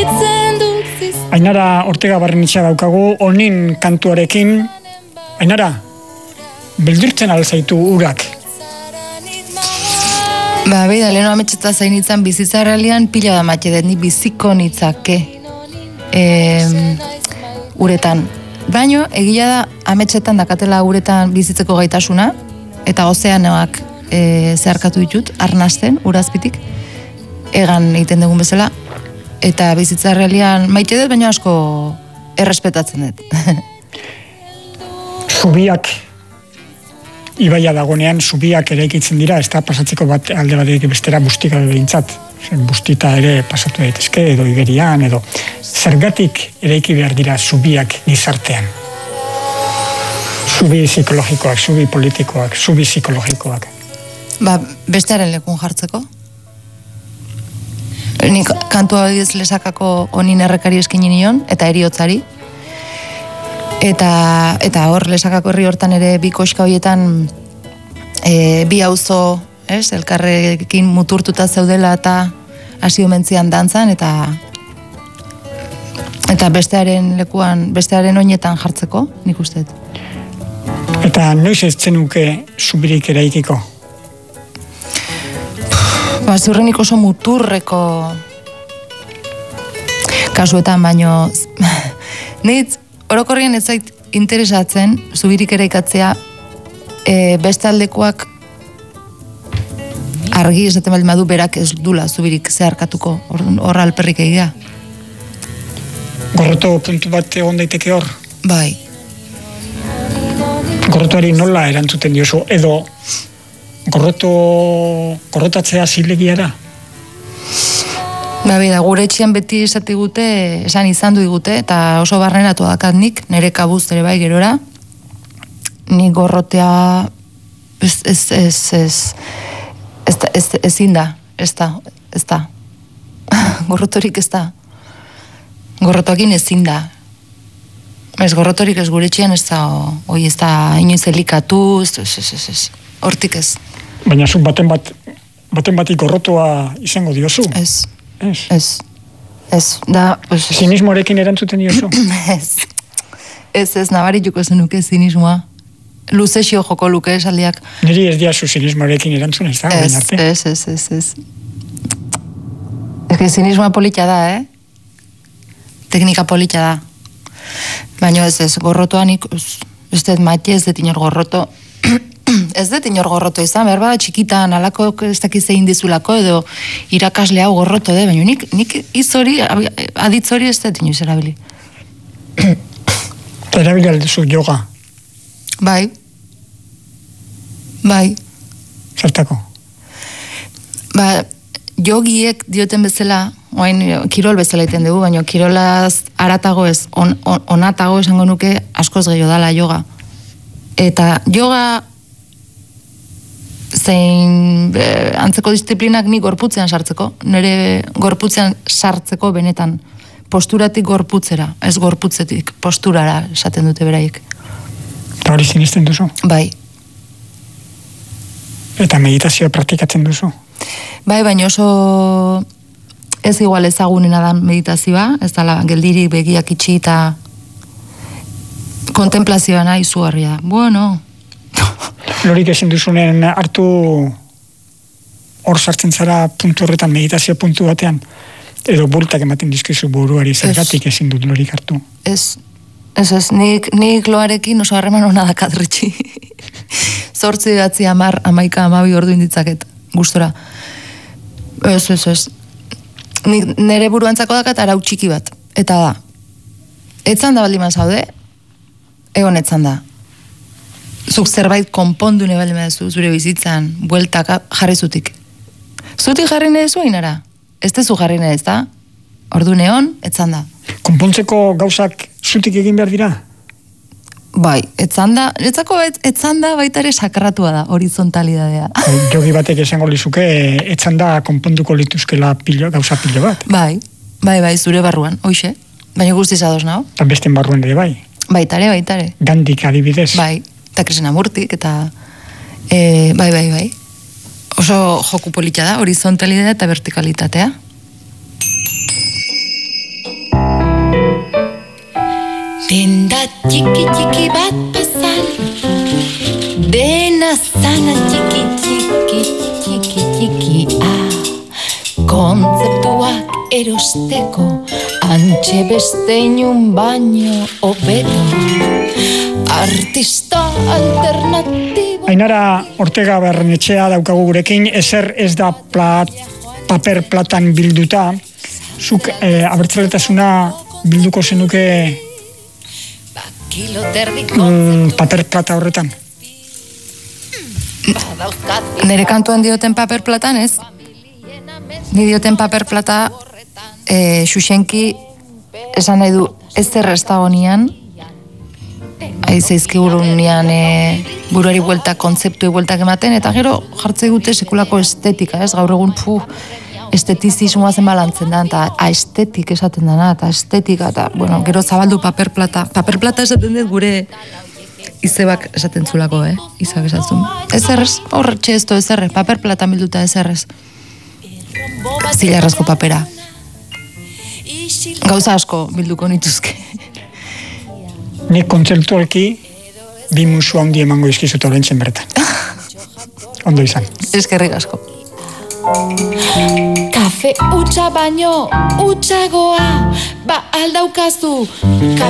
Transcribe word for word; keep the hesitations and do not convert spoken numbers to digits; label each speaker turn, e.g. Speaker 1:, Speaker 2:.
Speaker 1: Ainara Ortega Barrenetxea daukagu, honin kantuarekin. Ainara, beldurtzen alzaitu urak?
Speaker 2: Ba, beida, leheno ametxeta zainitzan bizitza realian pila da matxe dut, ni biziko nitzake e, uretan. Baino, egia da ametxetan dakatela uretan bizitzeko gaitasuna, eta ozeanoak e, zeharkatu ditut, arnasten, urazpitik, egan egiten dugun bezala, eta bizitza realian maite dut, baino asko errespetatzen dut.
Speaker 1: Zubiak, ibaia dagonean, zubiak ere ikitzen dira, ez da pasatzeko bat alde batetik bestera bustika behintzat. Bustita ere pasatu daitezke, edo igerian, edo zergatik eraiki behar dira zubiak gizartean. Zubi psikologikoak, zubi politikoak, zubi psikologikoak.
Speaker 2: Ba, bestearen lekun jartzeko. Nik kantua bidez lesakako honin errekari eskini nion, eta eriotzari. Eta, eta hor, lesakako herri hortan ere bi koska horietan e, bi auzo, ez, elkarrekin muturtuta zeudela eta hasi omentzian dantzan, eta eta bestearen lekuan, bestearen oinetan jartzeko, nik uste.
Speaker 1: Eta noiz ez zenuke zubirik eraikiko?
Speaker 2: Ba, zurrenik oso muturreko kasuetan, baino nit orokorrien ez zait interesatzen zubirik eraikatzea e, beste aldekoak argi esaten baldin badu berak ez dula zubirik zeharkatuko, horra alperrik egia.
Speaker 1: Gorroto puntu bat egon daiteke hor?
Speaker 2: Bai.
Speaker 1: Gorrotoari nola erantzuten diozu, edo gorroto, gorrotatzea zilegia da?
Speaker 2: Ba, bida, gure etxean beti esate gute, esan izan du digute, eta oso barneratu dakat nik, nire kabuz ere bai gerora, ni gorrotea ez, ez, ez, ez, ez, ez, ezin da, ez da, ez da. Gorrotorik ez da. Gorrotoakin ezin da. Ez, gorrotorik ez gure etxean ez da, oi ez da, inoiz elikatu, ez, ez, ez, ez, ez, hortik ez.
Speaker 1: Baina zu baten bat, baten batik gorrotoa izango diozu?
Speaker 2: Ez.
Speaker 1: Ez.
Speaker 2: Ez. Ez. Da, pues,
Speaker 1: sinismoarekin erantzuten diozu?
Speaker 2: Ez. Ez, ez, nabarituko zenuke sinismoa. Luzexio joko luke esaldiak.
Speaker 1: Niri ez diazu sinismoarekin erantzun, ez da?
Speaker 2: Ez, ez, ez, ez, ez. Ez que sinismoa polita da, eh? Teknika polita da. Baina ez, ez, gorrotoanik, ez, ez dut mati, ez dut inor gorroto. Ez dut inor gorroto izan, behar bada txikitan alako ez dakiz egin dizulako edo irakasle hau gorroto de, baina nik, nik izori, aditzori ez dut inoiz erabili.
Speaker 1: Erabili alduzu yoga?
Speaker 2: Bai. Bai.
Speaker 1: Zertako?
Speaker 2: Ba, jogiek dioten bezala, oain kirol bezala iten dugu, baina kirolaz aratago ez, on, on, onatago esango nuke askoz gehiago dala yoga. Eta yoga zein eh, antzeko disiplinak ni gorputzean sartzeko, nire gorputzean sartzeko benetan, posturatik gorputzera, ez gorputzetik posturara esaten dute beraiek.
Speaker 1: Eta hori sinisten duzu?
Speaker 2: Bai.
Speaker 1: Eta meditazioa praktikatzen duzu?
Speaker 2: Bai, baina oso ez igual ezagunena da meditazioa, ez dala geldirik begiak itxi eta kontemplazioa nahi zuharria. Bueno.
Speaker 1: Lorik ezin duzunen hartu hor sartzen zara puntu horretan, meditazio puntu batean, edo bultak ematen dizkizu buruari, zergatik ezin dut lorik hartu?
Speaker 2: Ez, ez, ez, nik, nik loarekin oso harreman hona da kadritxi. Zortzi datzi amar, amaika, amabi ordu inditzaket, gustora. Ez, ez, ez. Nik nire buruantzako dakat arau txiki bat, eta da. Etzan da baldima zaude, egon etzan da. Zuk zerbait konpondu nebali medezu, zure bizitzan, bueltak jarri zutik. Zutik jarri nedezu ainara? Ez tezu jarri nedez, da? Ordu neon, etzan da.
Speaker 1: Konpontzeko gauzak zutik egin behar dira?
Speaker 2: Bai, etzan da, etzako etzan da baita ere sakratua da, horizontalidadea.
Speaker 1: Jogi batek esango lizuke, etzan da konponduko lituzkela pilo, gauza pilo bat.
Speaker 2: Bai, bai, bai, zure barruan, hoxe. Baina guztiz ados, nao?
Speaker 1: Eta besten barruan ere bai.
Speaker 2: Baitare, baitare.
Speaker 1: Gandik adibidez.
Speaker 2: Bai, eta Krishnamurtik, eta e, bai, bai, bai. Oso joku polita da, horizontalidadea eta vertikalitatea. Denda txiki txiki bat pasal, dena zana txiki txiki txiki txiki ah. Kontzeptuak erosteko, antxe beste inun baino obeto. Artista alternatibo.
Speaker 1: Ainara Ortega Barrenetxea daukagu gurekin, ezer ez da plat, paper platan bilduta. Zuk eh, abertzaletasuna bilduko zenuke mm, paper plata horretan?
Speaker 2: Nere kantuan dioten paper platan ez? Ni dioten paper plata e, xuxenki esan nahi du ez zerrezta honian aizeizkiburunean e, buruari bueltak, kontzeptu bueltak ematen, eta gero jartze dute sekulako estetika, ez? Gaur egun puh, estetizismoa zen balantzen da, eta aestetik esaten dana, eta estetika, eta, bueno, gero zabaldu paper plata. Paper plata esaten dut gure izebak esaten zulako, eh? Izak esatzen. Ez errez, horretxe ez to ez errez, paper plata milduta ez errez. Zilarrazko papera. Gauza asko bilduko nituzke.
Speaker 1: Nik kontzeptualki bi musu handi emango izkizut orentzen bertan. Ondo izan.
Speaker 2: Eskerrik asko. Kafe utxa baino utxagoa, ba aldaukazu. Kafe